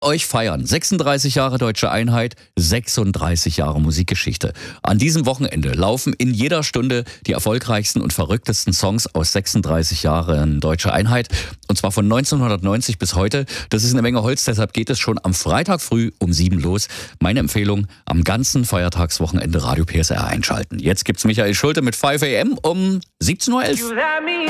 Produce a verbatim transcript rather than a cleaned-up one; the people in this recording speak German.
euch feiern. sechsunddreißig Jahre Deutsche Einheit, sechsunddreißig Jahre Musikgeschichte. An diesem Wochenende laufen in jeder Stunde die erfolgreichsten und verrücktesten Songs aus sechsunddreißig Jahren Deutsche Einheit. Und zwar von neunzehnhundertneunzig bis heute. Das ist eine Menge Holz, deshalb geht es schon am Freitag früh um sieben los. Meine Empfehlung, am ganzen Feiertagswochenende Radio P S R einschalten. Jetzt gibt's Michael Schulte mit fünf a m um siebzehn Uhr elf.